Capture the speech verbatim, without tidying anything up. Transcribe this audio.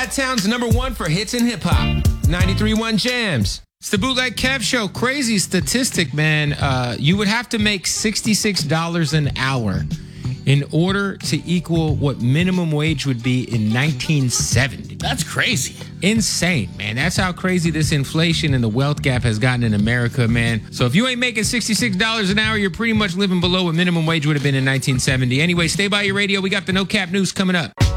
Chi-Town's number one for hits and hip-hop. ninety-three point one Jams. It's the Bootleg Kev Show. Crazy statistic, man. Uh, you would have to make sixty-six dollars an hour in order to equal what minimum wage would be in nineteen seventy. That's crazy. Insane, man. That's how crazy this inflation and the wealth gap has gotten in America, man. So if you ain't making sixty-six dollars an hour, you're pretty much living below what minimum wage would have been in nineteen seventy. Anyway, stay by your radio. We got the No Cap News coming up.